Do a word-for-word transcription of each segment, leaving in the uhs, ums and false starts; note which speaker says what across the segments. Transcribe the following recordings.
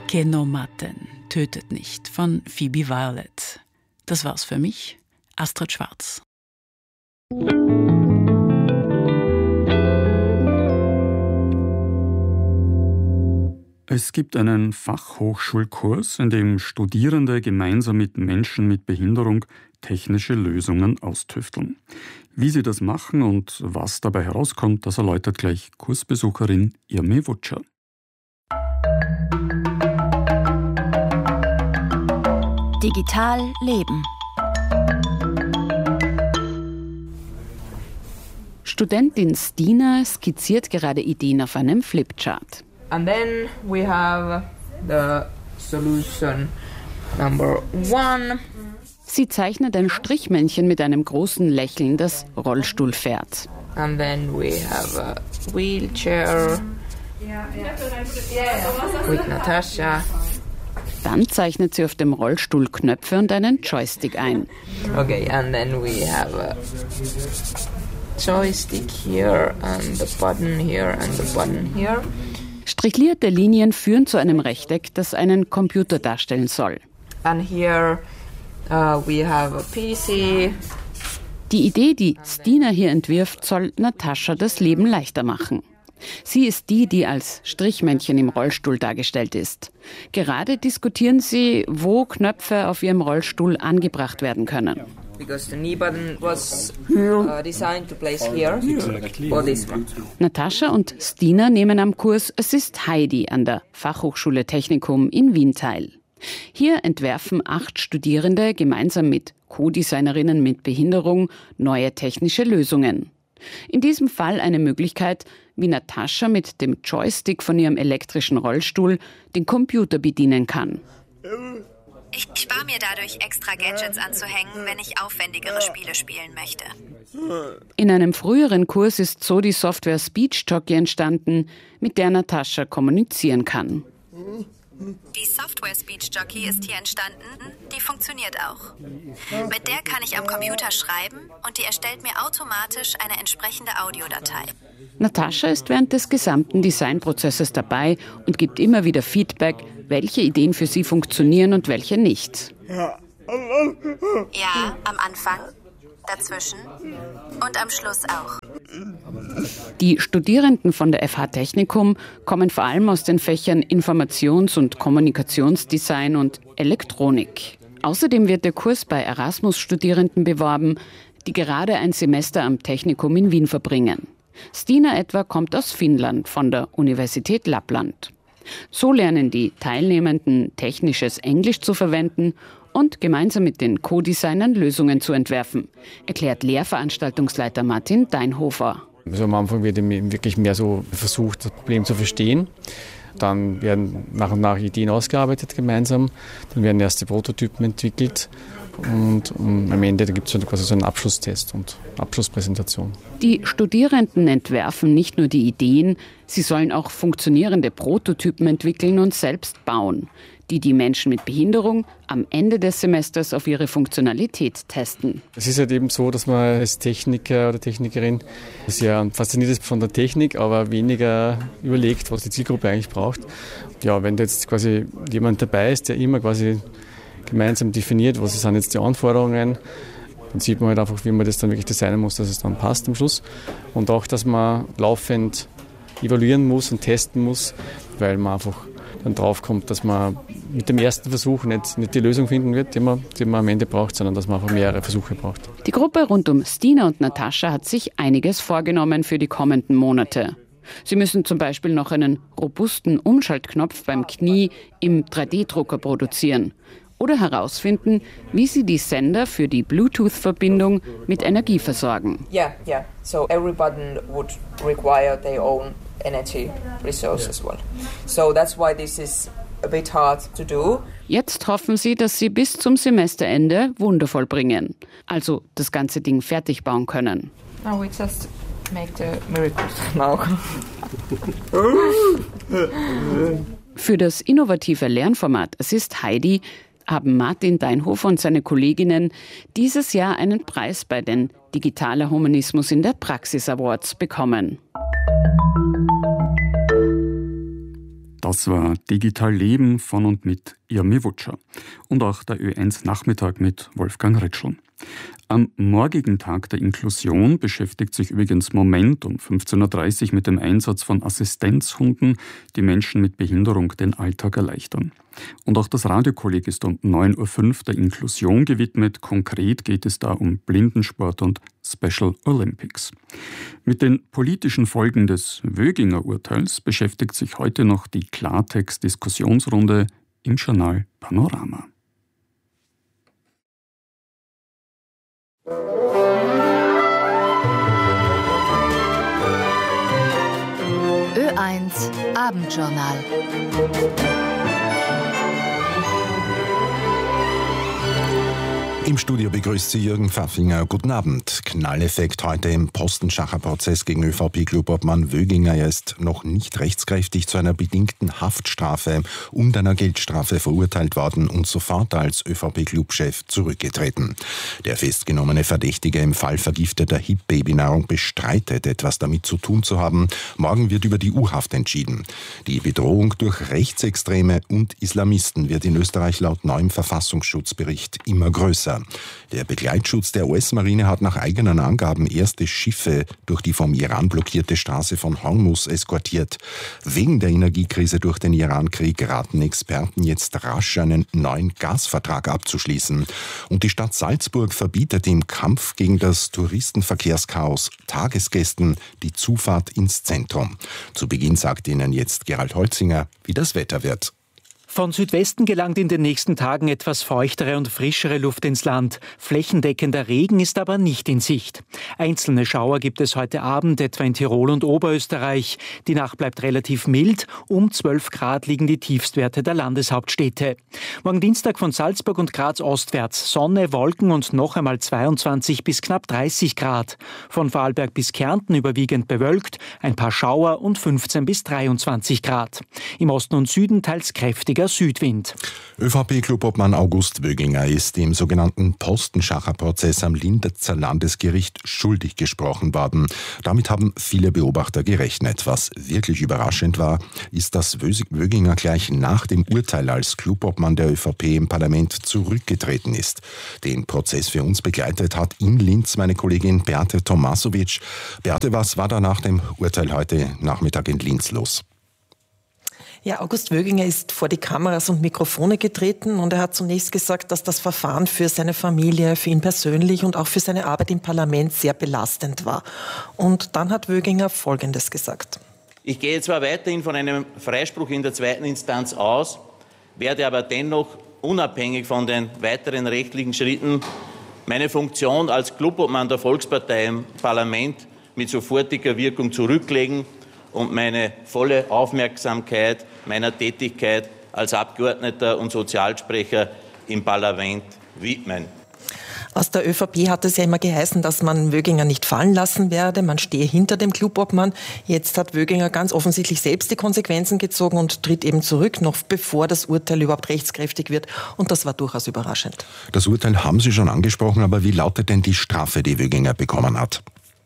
Speaker 1: Que no maten, tötet nicht, von Phoebe Violet. Das war's für mich, Astrid Schwarz.
Speaker 2: Es gibt einen Fachhochschulkurs, in dem Studierende gemeinsam mit Menschen mit Behinderung technische Lösungen austüfteln. Wie sie das machen und was dabei herauskommt, das erläutert gleich Kursbesucherin Irmi Wutscher.
Speaker 3: Digital leben. Studentin Stina skizziert gerade Ideen auf einem Flipchart.
Speaker 4: And then we have the solution number one.
Speaker 3: Sie zeichnet ein Strichmännchen mit einem großen Lächeln, das Rollstuhl fährt.
Speaker 4: And then we have a wheelchair with Natasha.
Speaker 3: Dann zeichnet sie auf dem Rollstuhl Knöpfe und einen Joystick ein.
Speaker 4: Okay, and then we have a joystick here and the button here and the button here.
Speaker 3: Strichlierte Linien führen zu einem Rechteck, das einen Computer darstellen soll.
Speaker 4: And here uh, we have a P C.
Speaker 3: Die Idee, die Stina hier entwirft, soll Natascha das Leben leichter machen. Sie ist die, die als Strichmännchen im Rollstuhl dargestellt ist. Gerade diskutieren sie, wo Knöpfe auf ihrem Rollstuhl angebracht werden können.
Speaker 4: Because the knee button was uh, designed to place here or this one.
Speaker 3: Natascha und Stina nehmen am Kurs Assist Heidi an der Fachhochschule Technikum in Wien teil. Hier entwerfen acht Studierende gemeinsam mit Co-Designerinnen mit Behinderung neue technische Lösungen. In diesem Fall eine Möglichkeit, wie Natascha mit dem Joystick von ihrem elektrischen Rollstuhl den Computer bedienen kann.
Speaker 5: Ich spare mir dadurch extra Gadgets anzuhängen, wenn ich aufwendigere Spiele spielen möchte.
Speaker 3: In einem früheren Kurs ist so die Software Speech Jockey entstanden, mit der Natascha kommunizieren kann.
Speaker 5: Die Software Speech Jockey ist hier entstanden, die funktioniert auch. Mit der kann ich am Computer schreiben und die erstellt mir automatisch eine entsprechende Audiodatei.
Speaker 3: Natascha ist während des gesamten Designprozesses dabei und gibt immer wieder Feedback, welche Ideen für sie funktionieren und welche nicht.
Speaker 5: Ja, am Anfang, dazwischen und am Schluss auch.
Speaker 3: Die Studierenden von der F H Technikum kommen vor allem aus den Fächern Informations- und Kommunikationsdesign und Elektronik. Außerdem wird der Kurs bei Erasmus-Studierenden beworben, die gerade ein Semester am Technikum in Wien verbringen. Stina etwa kommt aus Finnland von der Universität Lappland. So lernen die Teilnehmenden technisches Englisch zu verwenden und gemeinsam mit den Co-Designern Lösungen zu entwerfen, erklärt Lehrveranstaltungsleiter Martin Deinhofer.
Speaker 6: Also am Anfang wird wirklich mehr so versucht, das Problem zu verstehen. Dann werden nach und nach Ideen ausgearbeitet gemeinsam. Dann werden erste Prototypen entwickelt. Und am Ende gibt es quasi so einen Abschlusstest und Abschlusspräsentation.
Speaker 3: Die Studierenden entwerfen nicht nur die Ideen, sie sollen auch funktionierende Prototypen entwickeln und selbst bauen, die die Menschen mit Behinderung am Ende des Semesters auf ihre Funktionalität testen.
Speaker 6: Es ist halt eben so, dass man als Techniker oder Technikerin sehr fasziniert ist von der Technik, aber weniger überlegt, was die Zielgruppe eigentlich braucht. Ja, wenn da jetzt quasi jemand dabei ist, der immer quasi gemeinsam definiert, was sind jetzt die Anforderungen, dann sieht man halt einfach, wie man das dann wirklich designen muss, dass es dann passt am Schluss. Und auch, dass man laufend evaluieren muss und testen muss, weil man einfach dann draufkommt, dass man mit dem ersten Versuch nicht, nicht die Lösung finden wird, die man, die man am Ende braucht, sondern dass man einfach mehrere Versuche braucht.
Speaker 3: Die Gruppe rund um Stina und Natascha hat sich einiges vorgenommen für die kommenden Monate. Sie müssen zum Beispiel noch einen robusten Umschaltknopf beim Knie im drei D Drucker produzieren oder herausfinden, wie sie die Sender für die Bluetooth-Verbindung mit Energie versorgen.
Speaker 4: Yeah, yeah. So every button would require their own energy resource as well. So that's why this is a bit hard to do.
Speaker 3: Jetzt hoffen sie, dass sie bis zum Semesterende Wunder vollbringen, also das ganze Ding fertig bauen können.
Speaker 4: Now we just make the miracles now.
Speaker 3: Für das innovative Lernformat Assist Heidi haben Martin Deinhofer und seine Kolleginnen dieses Jahr einen Preis bei den Digitaler Humanismus in der Praxis Awards bekommen.
Speaker 2: Das war Digital Leben von und mit Irmi Wutscher und auch der Ö eins Nachmittag mit Wolfgang Ritschl. Am morgigen Tag der Inklusion beschäftigt sich übrigens Moment um fünfzehn Uhr dreißig mit dem Einsatz von Assistenzhunden, die Menschen mit Behinderung den Alltag erleichtern. Und auch das Radiokolleg ist um neun Uhr fünf der Inklusion gewidmet. Konkret geht es da um Blindensport und Special Olympics. Mit den politischen Folgen des Wöginger Urteils beschäftigt sich heute noch die Klartext-Diskussionsrunde im Journal Panorama.
Speaker 7: Ö eins Abendjournal.
Speaker 8: Im Studio begrüßt Sie Jürgen Pfaffinger. Guten Abend. Knalleffekt heute im Postenschacher-Prozess gegen ÖVP-Clubobmann Wöginger. Er ist noch nicht rechtskräftig zu einer bedingten Haftstrafe und einer Geldstrafe verurteilt worden und sofort als ÖVP-Clubchef zurückgetreten. Der festgenommene Verdächtige im Fall vergifteter Hip-Babynahrung bestreitet, etwas damit zu tun zu haben. Morgen wird über die U-Haft entschieden. Die Bedrohung durch Rechtsextreme und Islamisten wird in Österreich laut neuem Verfassungsschutzbericht immer größer. Der Begleitschutz der U S-Marine hat nach eigenen Angaben erste Schiffe durch die vom Iran blockierte Straße von Hormuz eskortiert. Wegen der Energiekrise durch den Irankrieg raten Experten jetzt rasch einen neuen Gasvertrag abzuschließen. Und die Stadt Salzburg verbietet im Kampf gegen das Touristenverkehrschaos Tagesgästen die Zufahrt ins Zentrum. Zu Beginn sagt Ihnen jetzt Gerald Holzinger, wie das Wetter wird.
Speaker 9: Von Südwesten gelangt in den nächsten Tagen etwas feuchtere und frischere Luft ins Land. Flächendeckender Regen ist aber nicht in Sicht. Einzelne Schauer gibt es heute Abend, etwa in Tirol und Oberösterreich. Die Nacht bleibt relativ mild. Um zwölf Grad liegen die Tiefstwerte der Landeshauptstädte. Morgen Dienstag von Salzburg und Graz ostwärts. Sonne, Wolken und noch einmal zweiundzwanzig bis knapp dreißig Grad. Von Vorarlberg bis Kärnten überwiegend bewölkt, ein paar Schauer und fünfzehn bis dreiundzwanzig Grad. Im Osten und Süden teils kräftiger Südwind.
Speaker 8: ÖVP-Clubobmann August Wöginger ist im sogenannten Postenschacher-Prozess am Linderzer Landesgericht schuldig gesprochen worden. Damit haben viele Beobachter gerechnet. Was wirklich überraschend war, ist, dass Wöginger gleich nach dem Urteil als Clubobmann der ÖVP im Parlament zurückgetreten ist. Den Prozess für uns begleitet hat in Linz meine Kollegin Beate Tomasovic. Beate, was war da nach dem Urteil heute Nachmittag in Linz los?
Speaker 10: Ja, August Wöginger ist vor die Kameras und Mikrofone getreten und er hat zunächst gesagt, dass das Verfahren für seine Familie, für ihn persönlich und auch für seine Arbeit im Parlament sehr belastend war. Und dann hat Wöginger Folgendes gesagt.
Speaker 11: Ich gehe zwar weiterhin von einem Freispruch in der zweiten Instanz aus, werde aber dennoch unabhängig von den weiteren rechtlichen Schritten meine Funktion als Clubobmann der Volkspartei im Parlament mit sofortiger Wirkung zurücklegen und meine volle Aufmerksamkeit meiner Tätigkeit als Abgeordneter und Sozialsprecher im Parlament widmen.
Speaker 10: Aus der ÖVP hat es ja immer geheißen, dass man Wöginger nicht fallen lassen werde. Man stehe hinter dem Clubobmann. Jetzt hat Wöginger ganz offensichtlich selbst die Konsequenzen gezogen und tritt eben zurück, noch bevor das Urteil überhaupt rechtskräftig wird. Und das war durchaus überraschend.
Speaker 8: Das Urteil haben Sie schon angesprochen, aber wie lautet denn die Strafe, die Wöginger bekommen hat?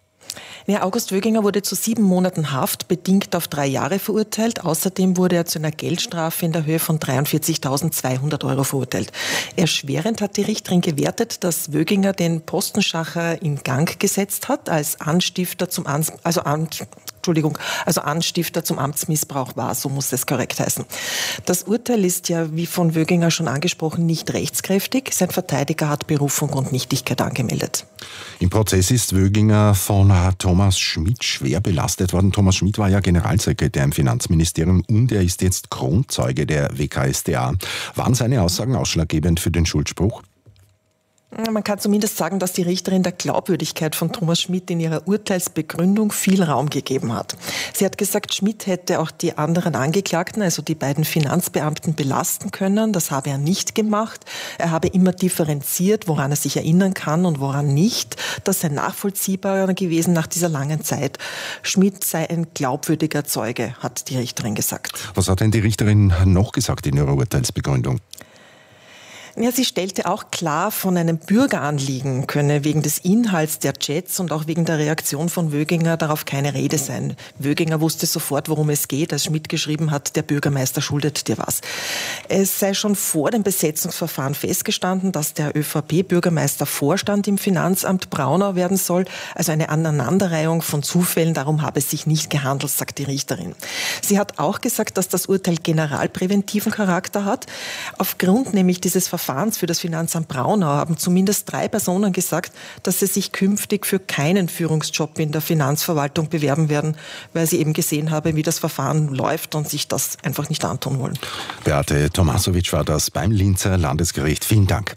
Speaker 10: Ja, August Wöginger wurde zu sieben Monaten Haft, bedingt auf drei Jahre verurteilt. Außerdem wurde er zu einer Geldstrafe in der Höhe von dreiundvierzigtausendzweihundert Euro verurteilt. Erschwerend hat die Richterin gewertet, dass Wöginger den Postenschacher in Gang gesetzt hat, als Anstifter zum, Ans- also an, Entschuldigung, also Anstifter zum Amtsmissbrauch war, so muss es korrekt heißen. Das Urteil ist ja, wie von Wöginger schon angesprochen, nicht rechtskräftig. Sein Verteidiger hat Berufung und Nichtigkeit angemeldet.
Speaker 8: Im Prozess ist Wöginger von Thomas Schmidt schwer belastet worden. Thomas Schmidt war ja Generalsekretär im Finanzministerium und er ist jetzt Kronzeuge der W K S t A. Waren seine Aussagen ausschlaggebend für den Schuldspruch?
Speaker 10: Man kann zumindest sagen, dass die Richterin der Glaubwürdigkeit von Thomas Schmidt in ihrer Urteilsbegründung viel Raum gegeben hat. Sie hat gesagt, Schmidt hätte auch die anderen Angeklagten, also die beiden Finanzbeamten, belasten können. Das habe er nicht gemacht. Er habe immer differenziert, woran er sich erinnern kann und woran nicht. Das sei nachvollziehbar gewesen nach dieser langen Zeit. Schmidt sei ein glaubwürdiger Zeuge, hat die Richterin gesagt.
Speaker 8: Was hat denn die Richterin noch gesagt in ihrer Urteilsbegründung?
Speaker 10: Ja, sie stellte auch klar, von einem Bürgeranliegen könne wegen des Inhalts der Chats und auch wegen der Reaktion von Wöginger darauf keine Rede sein. Wöginger wusste sofort, worum es geht, als Schmidt geschrieben hat, der Bürgermeister schuldet dir was. Es sei schon vor dem Besetzungsverfahren festgestanden, dass der ÖVP-Bürgermeister Vorstand im Finanzamt Braunau werden soll, also eine Aneinanderreihung von Zufällen, darum habe es sich nicht gehandelt, sagt die Richterin. Sie hat auch gesagt, dass das Urteil generalpräventiven Charakter hat. Aufgrund nämlich dieses Verfahrens für das Finanzamt Braunau haben zumindest drei Personen gesagt, dass sie sich künftig für keinen Führungsjob in der Finanzverwaltung bewerben werden, weil sie eben gesehen haben, wie das Verfahren läuft und sich das einfach nicht antun wollen.
Speaker 8: Beate Tomasovic war das beim Linzer Landesgericht. Vielen Dank.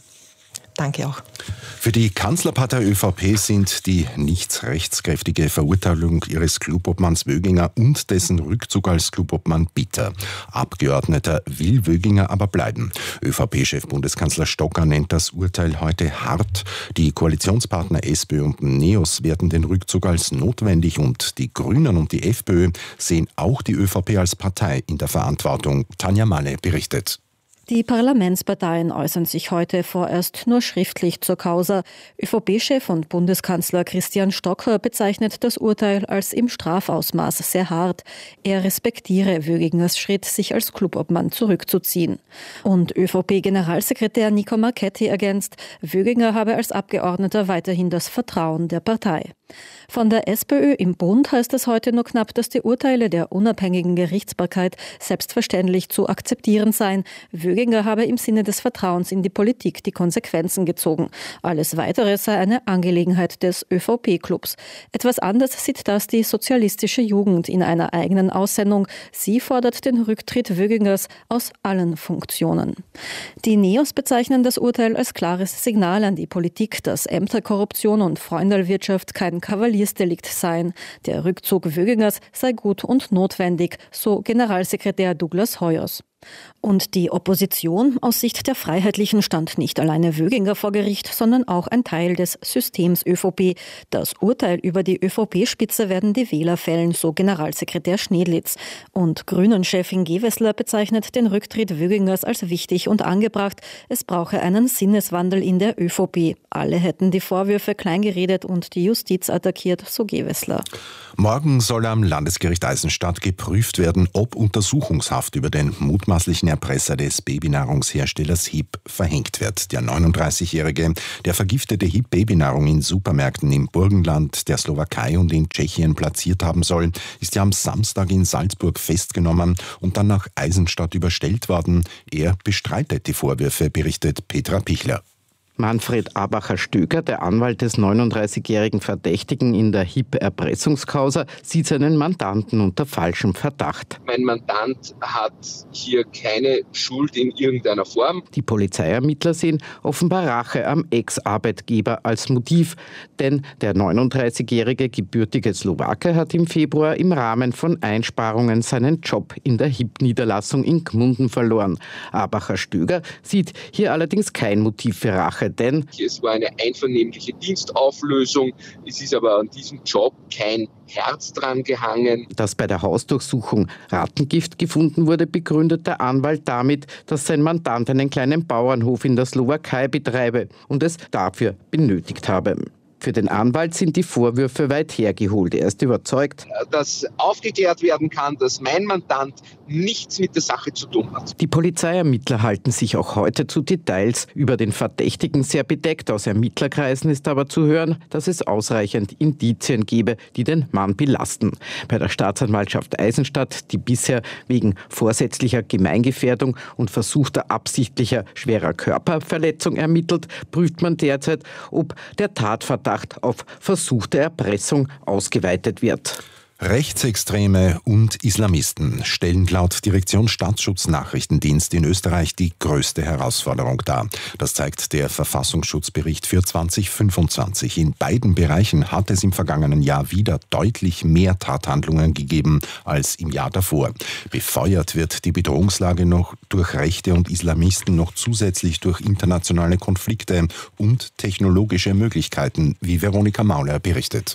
Speaker 10: Danke auch.
Speaker 8: Für die Kanzlerpartei ÖVP sind die nicht rechtskräftige Verurteilung ihres Clubobmanns Wöginger und dessen Rückzug als Clubobmann bitter. Abgeordneter will Wöginger aber bleiben. ÖVP-Chef Bundeskanzler Stocker nennt das Urteil heute hart. Die Koalitionspartner SPÖ und NEOS werten den Rückzug als notwendig und die Grünen und die FPÖ sehen auch die ÖVP als Partei in der Verantwortung. Tanja Malle berichtet.
Speaker 12: Die Parlamentsparteien äußern sich heute vorerst nur schriftlich zur Causa. ÖVP-Chef und Bundeskanzler Christian Stocker bezeichnet das Urteil als im Strafausmaß sehr hart. Er respektiere Wögingers Schritt, sich als Clubobmann zurückzuziehen. Und ÖVP-Generalsekretär Nico Marchetti ergänzt, Wöginger habe als Abgeordneter weiterhin das Vertrauen der Partei. Von der SPÖ im Bund heißt es heute nur knapp, dass die Urteile der unabhängigen Gerichtsbarkeit selbstverständlich zu akzeptieren seien. Wöginger habe im Sinne des Vertrauens in die Politik die Konsequenzen gezogen. Alles Weitere sei eine Angelegenheit des ÖVP-Clubs. Etwas anders sieht das die sozialistische Jugend in einer eigenen Aussendung. Sie fordert den Rücktritt Wögingers aus allen Funktionen. Die NEOS bezeichnen das Urteil als klares Signal an die Politik, dass Ämterkorruption und Freundalwirtschaft kein Kavaliersdelikt seien. Der Rückzug Wögingers sei gut und notwendig, so Generalsekretär Douglas Hoyos. Und die Opposition aus Sicht der Freiheitlichen stand nicht alleine Wöginger vor Gericht, sondern auch ein Teil des Systems ÖVP. Das Urteil über die ÖVP-Spitze werden die Wähler fällen, so Generalsekretär Schnedlitz. Und Grünen-Chefin Gewessler bezeichnet den Rücktritt Wögingers als wichtig und angebracht. Es brauche einen Sinneswandel in der ÖVP. Alle hätten die Vorwürfe kleingeredet und die Justiz attackiert, so Gewessler.
Speaker 8: Morgen soll am Landesgericht Eisenstadt geprüft werden, ob Untersuchungshaft über den mutmaßlichen Erpresser des Babynahrungsherstellers H I P verhängt wird. Der neununddreißigjährige, der vergiftete H I P-Babynahrung in Supermärkten im Burgenland, der Slowakei und in Tschechien platziert haben soll, ist ja am Samstag in Salzburg festgenommen und dann nach Eisenstadt überstellt worden. Er bestreitet die Vorwürfe, berichtet Petra Pichler.
Speaker 13: Manfred Abacher-Stöger, der Anwalt des neununddreißigjährigen Verdächtigen in der H I P-Erpressungskausa, sieht seinen Mandanten unter falschem Verdacht.
Speaker 14: Mein Mandant hat hier keine Schuld in irgendeiner Form.
Speaker 13: Die Polizeiermittler sehen offenbar Rache am Ex-Arbeitgeber als Motiv. Denn der neununddreißigjährige gebürtige Slowake hat im Februar im Rahmen von Einsparungen seinen Job in der H I P-Niederlassung in Gmunden verloren. Abacher-Stöger sieht hier allerdings kein Motiv für Rache. Denn
Speaker 14: es war eine einvernehmliche Dienstauflösung, es ist aber an diesem Job kein Herz dran gehangen.
Speaker 13: Dass bei der Hausdurchsuchung Rattengift gefunden wurde, begründet der Anwalt damit, dass sein Mandant einen kleinen Bauernhof in der Slowakei betreibe und es dafür benötigt habe. Für den Anwalt sind die Vorwürfe weit hergeholt. Er ist überzeugt,
Speaker 14: dass aufgeklärt werden kann, dass mein Mandant nichts mit der Sache zu tun hat.
Speaker 13: Die Polizeiermittler halten sich auch heute zu Details über den Verdächtigen sehr bedeckt. Aus Ermittlerkreisen ist aber zu hören, dass es ausreichend Indizien gebe, die den Mann belasten. Bei der Staatsanwaltschaft Eisenstadt, die bisher wegen vorsätzlicher Gemeingefährdung und versuchter absichtlicher schwerer Körperverletzung ermittelt, prüft man derzeit, ob der Tatverdacht auf versuchte Erpressung ausgeweitet wird.
Speaker 8: Rechtsextreme und Islamisten stellen laut Direktion Staatsschutz Nachrichtendienst in Österreich die größte Herausforderung dar. Das zeigt der Verfassungsschutzbericht für zwanzig fünfundzwanzig. In beiden Bereichen hat es im vergangenen Jahr wieder deutlich mehr Tathandlungen gegeben als im Jahr davor. Befeuert wird die Bedrohungslage noch durch Rechte und Islamisten noch zusätzlich durch internationale Konflikte und technologische Möglichkeiten, wie Veronika Mauler berichtet.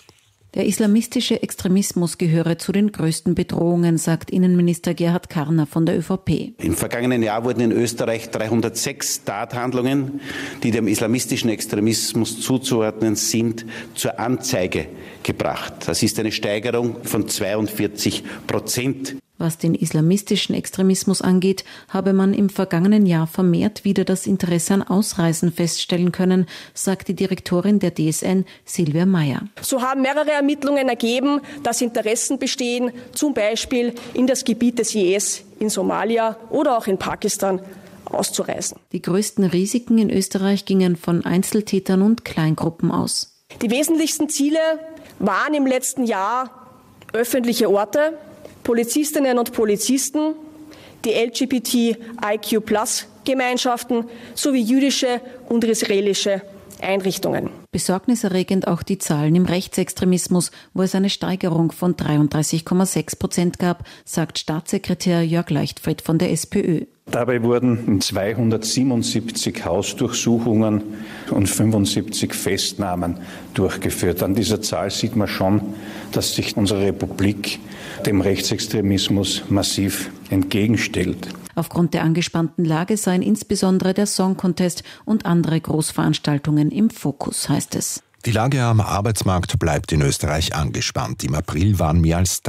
Speaker 15: Der islamistische Extremismus gehöre zu den größten Bedrohungen, sagt Innenminister Gerhard Karner von der ÖVP.
Speaker 16: Im vergangenen Jahr wurden in Österreich dreihundertsechs Tathandlungen, die dem islamistischen Extremismus zuzuordnen sind, zur Anzeige gebracht. Das ist eine Steigerung von zweiundvierzig Prozent.
Speaker 15: Was den islamistischen Extremismus angeht, habe man im vergangenen Jahr vermehrt wieder das Interesse an Ausreisen feststellen können, sagt die Direktorin der D S N, Silvia Meyer.
Speaker 17: So haben mehrere Ermittlungen ergeben, dass Interessen bestehen, zum Beispiel in das Gebiet des I S in Somalia oder auch in Pakistan auszureisen.
Speaker 15: Die größten Risiken in Österreich gingen von Einzeltätern und Kleingruppen aus.
Speaker 17: Die wesentlichsten Ziele waren im letzten Jahr öffentliche Orte, Polizistinnen und Polizisten, die L G B T I Q Plus Gemeinschaften sowie jüdische und israelische Einrichtungen.
Speaker 15: Besorgniserregend auch die Zahlen im Rechtsextremismus, wo es eine Steigerung von dreiunddreißig Komma sechs Prozent gab, sagt Staatssekretär Jörg Leichtfried von der SPÖ.
Speaker 18: Dabei wurden zweihundertsiebenundsiebzig Hausdurchsuchungen und fünfundsiebzig Festnahmen durchgeführt. An dieser Zahl sieht man schon, dass sich unsere Republik dem Rechtsextremismus massiv entgegenstellt.
Speaker 15: Aufgrund der angespannten Lage seien insbesondere der Song Contest und andere Großveranstaltungen im Fokus, heißt es.
Speaker 8: Die Lage am Arbeitsmarkt bleibt in Österreich angespannt. Im April waren mehr als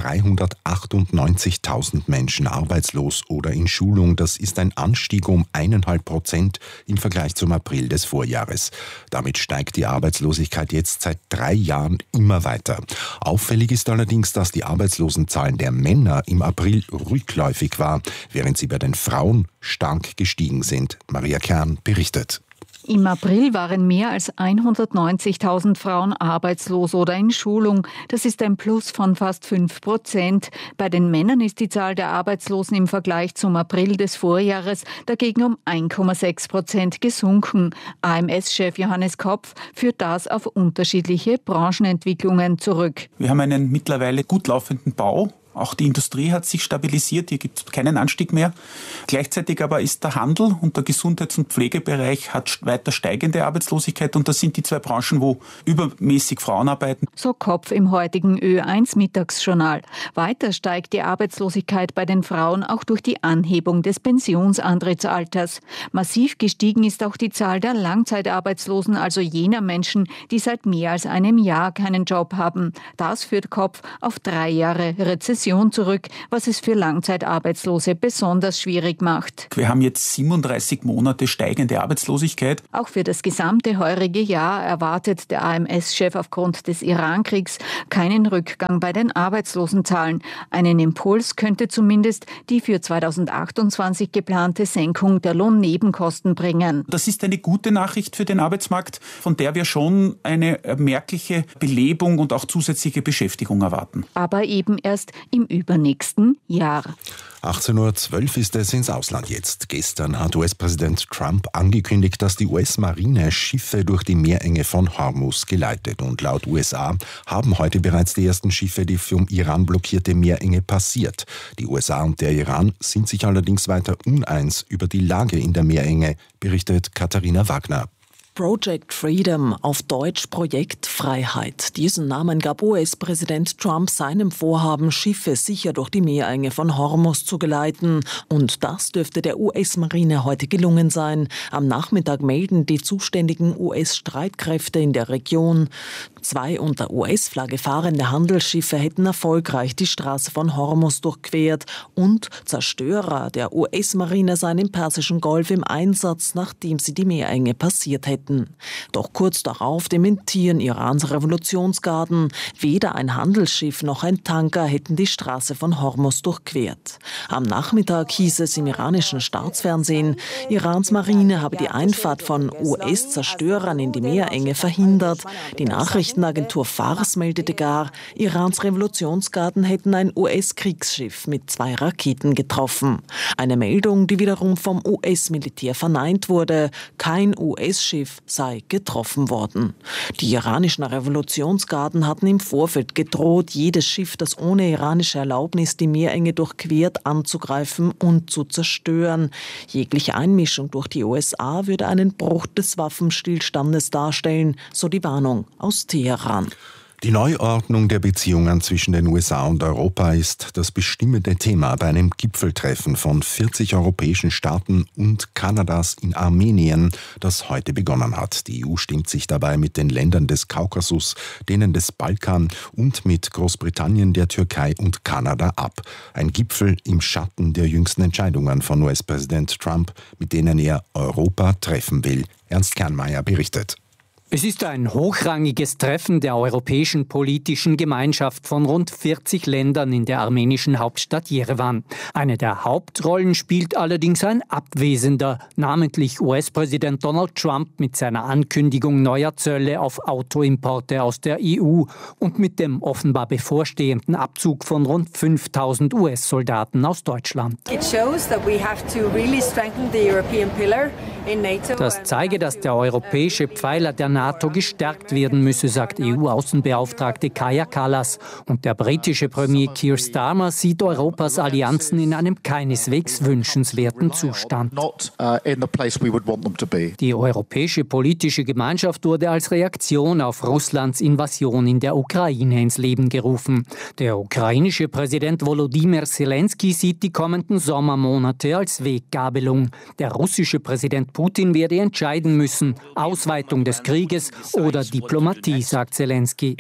Speaker 8: dreihundertachtundneunzigtausend Menschen arbeitslos oder in Schulung. Das ist ein Anstieg um eineinhalb Prozent im Vergleich zum April des Vorjahres. Damit steigt die Arbeitslosigkeit jetzt seit drei Jahren immer weiter. Auffällig ist allerdings, dass die Arbeitslosenzahlen der Männer im April rückläufig war, während sie bei den Frauen stark gestiegen sind. Maria Kern berichtet.
Speaker 19: Im April waren mehr als hundertneunzigtausend Frauen arbeitslos oder in Schulung. Das ist ein Plus von fast fünf Prozent. Bei den Männern ist die Zahl der Arbeitslosen im Vergleich zum April des Vorjahres dagegen um eins Komma sechs Prozent gesunken. A M S-Chef Johannes Kopf führt das auf unterschiedliche Branchenentwicklungen zurück.
Speaker 20: Wir haben einen mittlerweile gut laufenden Bau. Auch die Industrie hat sich stabilisiert, hier gibt es keinen Anstieg mehr. Gleichzeitig aber ist der Handel und der Gesundheits- und Pflegebereich hat weiter steigende Arbeitslosigkeit und das sind die zwei Branchen, wo übermäßig Frauen arbeiten.
Speaker 19: So Kopf im heutigen Ö eins Mittagsjournal. Weiter steigt die Arbeitslosigkeit bei den Frauen auch durch die Anhebung des Pensionsantrittsalters. Massiv gestiegen ist auch die Zahl der Langzeitarbeitslosen, also jener Menschen, die seit mehr als einem Jahr keinen Job haben. Das führt Kopf auf drei Jahre Rezession zurück, was es für Langzeitarbeitslose besonders schwierig macht.
Speaker 20: Wir haben jetzt siebenunddreißig Monate steigende Arbeitslosigkeit.
Speaker 19: Auch für das gesamte heurige Jahr erwartet der A M S-Chef aufgrund des Irankriegs keinen Rückgang bei den Arbeitslosenzahlen. Einen Impuls könnte zumindest die für zweitausendachtundzwanzig geplante Senkung der Lohnnebenkosten bringen.
Speaker 20: Das ist eine gute Nachricht für den Arbeitsmarkt, von der wir schon eine merkliche Belebung und auch zusätzliche Beschäftigung erwarten.
Speaker 19: Aber eben erst im übernächsten Jahr.
Speaker 8: achtzehn Uhr zwölf ist es ins Ausland jetzt. Gestern hat U S-Präsident Trump angekündigt, dass die U S-Marine Schiffe durch die Meerenge von Hormuz geleitet. Und laut U S A haben heute bereits die ersten Schiffe die vom Iran blockierte Meerenge passiert. Die U S A und der Iran sind sich allerdings weiter uneins über die Lage in der Meerenge, berichtet Katharina Wagner.
Speaker 21: Project Freedom, auf Deutsch Projekt Freiheit. Diesen Namen gab U S-Präsident Trump seinem Vorhaben, Schiffe sicher durch die Meerenge von Hormuz zu geleiten. Und das dürfte der U S-Marine heute gelungen sein. Am Nachmittag melden die zuständigen U S-Streitkräfte in der Region, zwei unter U S-Flagge fahrende Handelsschiffe hätten erfolgreich die Straße von Hormuz durchquert und Zerstörer der U S-Marine seien im Persischen Golf im Einsatz, nachdem sie die Meerenge passiert hätten. Doch kurz darauf dementieren Irans Revolutionsgarden. Weder ein Handelsschiff noch ein Tanker hätten die Straße von Hormuz durchquert. Am Nachmittag hieß es im iranischen Staatsfernsehen, Irans Marine habe die Einfahrt von U S-Zerstörern in die Meerenge verhindert. Die Nachrichtenagentur Fars meldete gar, Irans Revolutionsgarden hätten ein U S-Kriegsschiff mit zwei Raketen getroffen. Eine Meldung, die wiederum vom U S-Militär verneint wurde. Kein U S-Schiff sei getroffen worden. Die iranischen Revolutionsgarden hatten im Vorfeld gedroht, jedes Schiff, das ohne iranische Erlaubnis die Meerenge durchquert, anzugreifen und zu zerstören. Jegliche Einmischung durch die U S A würde einen Bruch des Waffenstillstandes darstellen, so die Warnung aus Teheran.
Speaker 8: Die Neuordnung der Beziehungen zwischen den U S A und Europa ist das bestimmende Thema bei einem Gipfeltreffen von vierzig europäischen Staaten und Kanadas in Armenien, das heute begonnen hat. Die E U stimmt sich dabei mit den Ländern des Kaukasus, denen des Balkan und mit Großbritannien, der Türkei und Kanada ab. Ein Gipfel im Schatten der jüngsten Entscheidungen von U S-Präsident Trump, mit denen er Europa treffen will. Ernst Kernmeier berichtet.
Speaker 1: Es ist ein hochrangiges Treffen der europäischen politischen Gemeinschaft von rund vierzig Ländern in der armenischen Hauptstadt Jerewan. Eine der Hauptrollen spielt allerdings ein Abwesender, namentlich U S-Präsident Donald Trump mit seiner Ankündigung neuer Zölle auf Autoimporte aus der E U und mit dem offenbar bevorstehenden Abzug von rund fünftausend U S-Soldaten aus Deutschland. Das zeige, dass der europäische Pfeiler der NATO gestärkt werden müsse, sagt E U-Außenbeauftragte Kaja Kallas. Und der britische Premier Keir Starmer sieht Europas Allianzen in einem keineswegs wünschenswerten Zustand. Die europäische politische Gemeinschaft wurde als Reaktion auf Russlands Invasion in der Ukraine ins Leben gerufen. Der ukrainische Präsident Volodymyr Zelensky sieht die kommenden Sommermonate als Weggabelung. Der russische Präsident Putin werde entscheiden müssen, Ausweitung des Krieges oder Diplomatie, sagt Zelensky.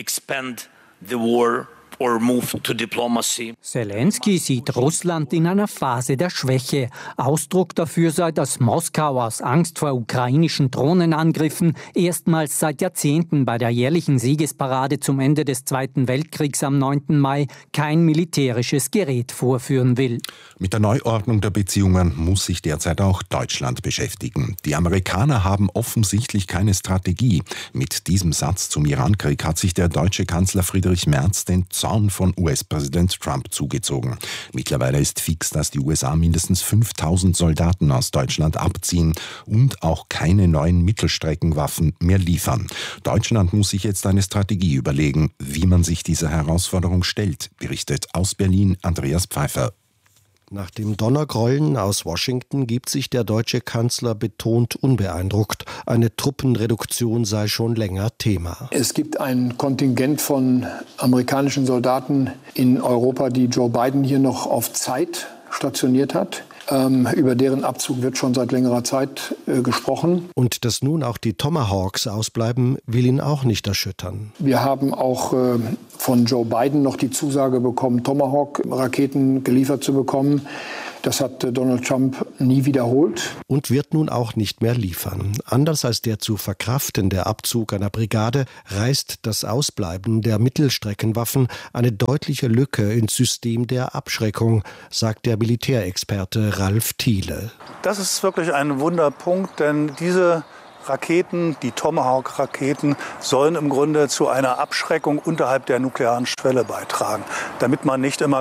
Speaker 1: Zelensky sieht Russland in einer Phase der Schwäche. Ausdruck dafür sei, dass Moskau aus Angst vor ukrainischen Drohnenangriffen erstmals seit Jahrzehnten bei der jährlichen Siegesparade zum Ende des Zweiten Weltkriegs am neunten Mai kein militärisches Gerät vorführen will.
Speaker 8: Mit der Neuordnung der Beziehungen muss sich derzeit auch Deutschland beschäftigen. Die Amerikaner haben offensichtlich keine Strategie. Mit diesem Satz zum Irankrieg hat sich der deutsche Kanzler Friedrich Merz den Zorn von U S-Präsident Trump zugezogen. Mittlerweile ist fix, dass die U S A mindestens fünftausend Soldaten aus Deutschland abziehen und auch keine neuen Mittelstreckenwaffen mehr liefern. Deutschland muss sich jetzt eine Strategie überlegen, wie man sich dieser Herausforderung stellt, berichtet aus Berlin Andreas Pfeiffer.
Speaker 22: Nach dem Donnergrollen aus Washington gibt sich der deutsche Kanzler betont unbeeindruckt. Eine Truppenreduktion sei schon länger Thema.
Speaker 23: Es gibt ein Kontingent von amerikanischen Soldaten in Europa, die Joe Biden hier noch auf Zeit stationiert hat. Ähm, über deren Abzug wird schon seit längerer Zeit äh, gesprochen.
Speaker 22: Und dass nun auch die Tomahawks ausbleiben, will ihn auch nicht erschüttern.
Speaker 23: Wir haben auch äh, von Joe Biden noch die Zusage bekommen, Tomahawk-Raketen geliefert zu bekommen. Das hat Donald Trump nie wiederholt.
Speaker 22: Und wird nun auch nicht mehr liefern. Anders als der zu verkraftende Abzug einer Brigade reißt das Ausbleiben der Mittelstreckenwaffen eine deutliche Lücke ins System der Abschreckung, sagt der Militärexperte Ralf Thiele.
Speaker 24: Das ist wirklich ein Wunderpunkt, denn diese Raketen, die Tomahawk-Raketen, sollen im Grunde zu einer Abschreckung unterhalb der nuklearen Schwelle beitragen, damit man nicht immer